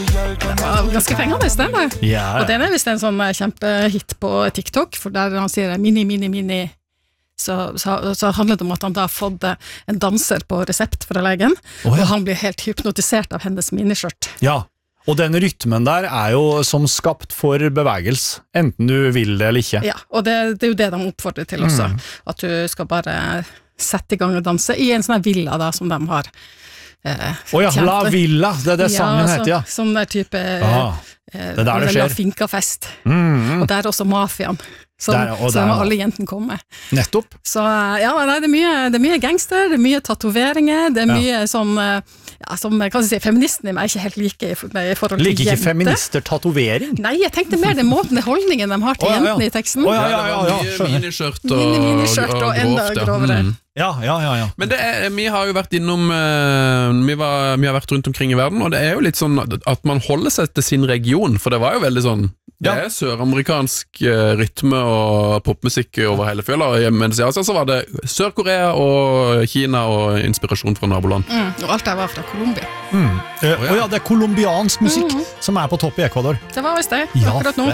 Det var ganske fengende den da. Ja. Og den visst en sånn kjempehit på TikTok, for der han sier mini, så handler det om at han da har fått en danser på resept fra legen, ja. og han blir helt hypnotisert av hennes miniskjørt. Ja, og den rytmen der jo som skapt for bevegelse, enten du vil det eller ikke. Ja, og det jo det de oppfordrer til også, at du skal bare sette i gang og danse i en sånn her villa da, som de har La Villa, det sangen heter, ja. Sånn der type det der det skjer. La Finca-fest. Og der også mafiaen. Så må alle jentene komme. Nettopp. Så ja, nei, det mye gangster, det mye tatoveringer, det mye sånn, som kan jeg si, feministen i meg ikke helt like i forhold til jenter. Ikke feminister tatovering? Nei, jeg tenkte mer den måten, den holdningen de har til jentene i teksten. Miniskjørt og enda grovere. Ja. Men vi har jo vært innom vi har vært rundt omkring i verden, og det jo litt sånn at man holder seg til sin region, for det var jo veldig sånn det søramerikansk rytme og popmusikk over hele fjøla, mens i Asia så var det Sør-Korea og Kina og inspirasjon fra naboland. Og alt der var fra Colombia. Det kolumbiansk musikk som på topp i Ecuador. Det var visst det, Ja, akkurat nå.